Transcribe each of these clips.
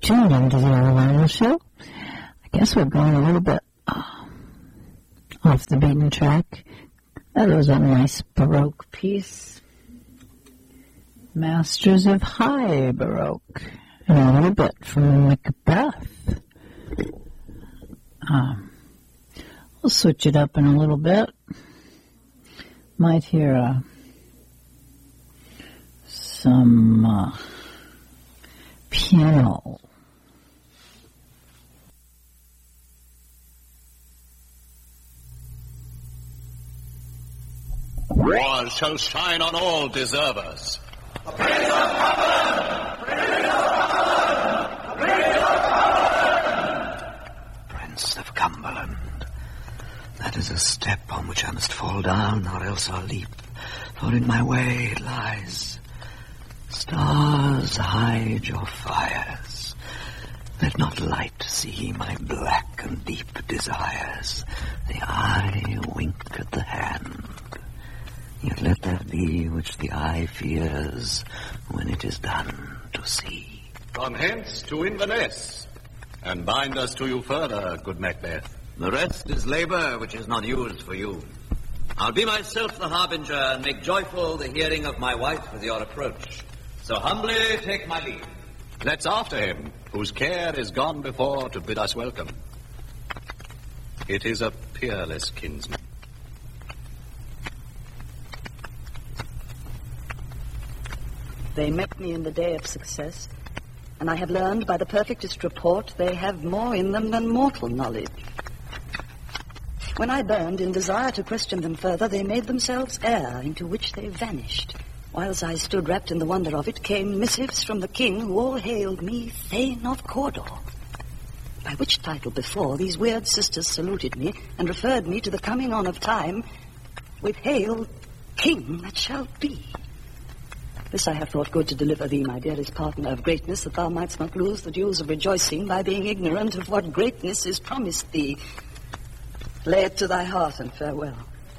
tuned into the Olive Oyl Show. I guess we're going a little bit off the beaten track. That was a nice Baroque piece. Masters of High Baroque. And a little bit from Macbeth. We'll switch it up in a little bit. Might hear some piano. War shall shine on all deservers. The Prince of Scotland! Prince of Scotland! Prince of Scotland! Prince of Cumberland. That is a step on which I must fall down, or else I'll leap. For in my way lies. Stars, hide your fires. Let not light see my black and deep desires. The eye wink at the hand. Yet let there be which the eye fears when it is done to see. From hence to Inverness, and bind us to you further, good Macbeth. The rest is labor which is not used for you. I'll be myself the harbinger and make joyful the hearing of my wife with your approach. So humbly take my leave. Let's after him, whose care is gone before to bid us welcome. It is a peerless kinsman. They met me in the day of success, and I have learned by the perfectest report they have more in them than mortal knowledge. When I burned in desire to question them further, they made themselves air, into which they vanished. Whilst I stood wrapped in the wonder of it, came missives from the king, who all hailed me Thane of Cawdor. By which title before, these weird sisters saluted me, and referred me to the coming on of time, with hail, King that shall be. This I have thought good to deliver thee, my dearest partner of greatness, that thou mightst not lose the dews of rejoicing by being ignorant of what greatness is promised thee. Lay it to thy heart and farewell.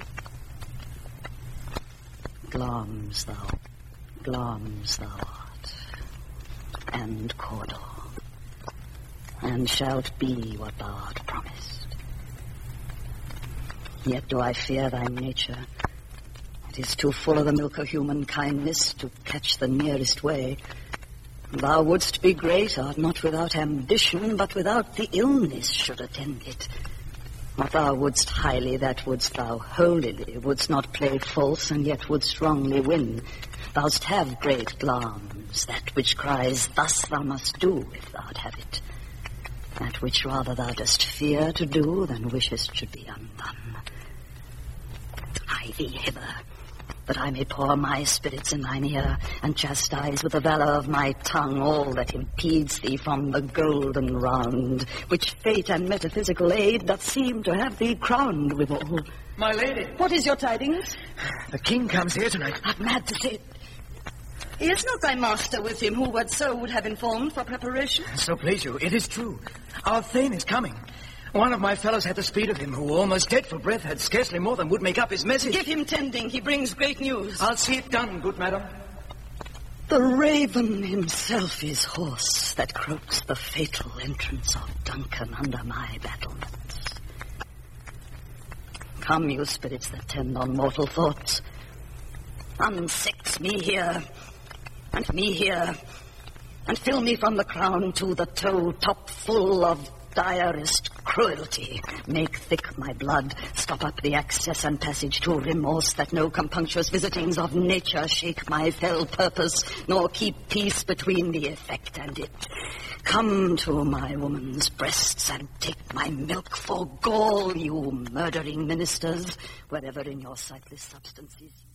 Glamis thou art, and Cawdor, and shalt be what thou art promised. Yet do I fear thy nature. It is too full of the milk of human kindness to catch the nearest way. Thou wouldst be great, art not without ambition, but without the illness should attend it. What thou wouldst highly, that wouldst thou holily, wouldst not play false, and yet wouldst wrongly win. Thou'st have great Glamis, that which cries, thus thou must do, if thou'd have it. That which rather thou dost fear to do, than wishest should be undone. Hie thee hither, that I may pour my spirits in thine ear, and chastise with the valour of my tongue all that impedes thee from the golden round, which fate and metaphysical aid doth seem to have thee crowned withal. My lady. What is your tidings? The king comes here tonight. Art mad to say it. Is not thy master with him, who would have informed for preparation? So please you, it is true. Our Thane is coming. One of my fellows had the speed of him, who, almost dead for breath, had scarcely more than would make up his message. Give him tending. He brings great news. I'll see it done, good madam. The raven himself is hoarse that croaks the fatal entrance of Duncan under my battlements. Come, you spirits that tend on mortal thoughts. Unsex me here, and me here, and fill me from the crown to the toe top full of direst cruelty. Make thick my blood, stop up the access and passage to remorse, that no compunctious visitings of nature shake my fell purpose, nor keep peace between the effect and it. Come to my woman's breasts and take my milk for gall, you murdering ministers, wherever in your sightless substance is.